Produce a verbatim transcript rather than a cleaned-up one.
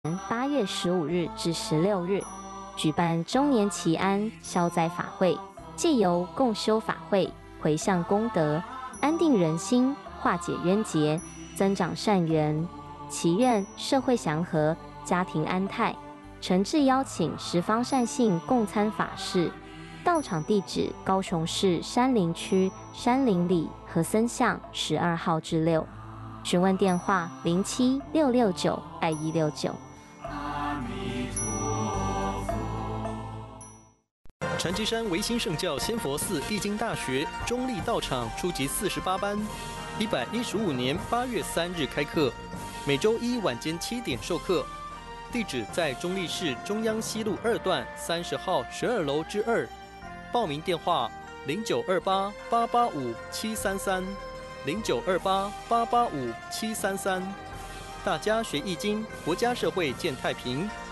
八月十五日至十六日，举办周年祈安消灾法会，借由共修法会，回向功德，安定人心，化解冤结，增长善缘，祈愿社会祥和，家庭安泰。诚挚邀请十方善信共参法事。到场地址：高雄市山林区山林里和森巷十二号至六。询问电话：零七六六九二一六九。 禅机山维新圣教仙佛寺易经大学中立道场初级四十八班，一百一十五年八月三日开课，每周一晚间七点授课。地址在中立市中央西路二段三十号十二楼之二。报名电话：零九二八八八五七三三，零九二八八八五七三三。大家学易经，国家社会健太平。